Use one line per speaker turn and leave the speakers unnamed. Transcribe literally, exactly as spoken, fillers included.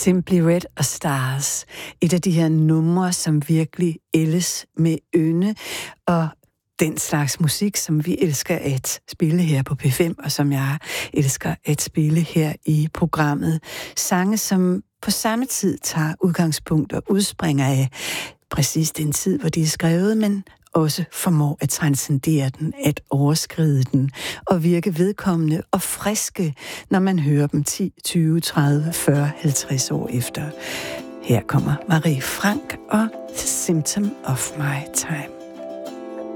Simply Red og Stars. Et af de her numre, som virkelig ældes med ynde, og den slags musik, som vi elsker at spille her på P fem, og som jeg elsker at spille her i programmet. Sange, som på samme tid tager udgangspunkt og udspringer af præcis den tid, hvor de er skrevet, men også formår at transcendere den, at overskride den, og virke vedkommende og friske, når man hører dem ti, tyve, tredive, fyrre, halvtreds år efter. Her kommer Marie Frank og The Symptom of My Time.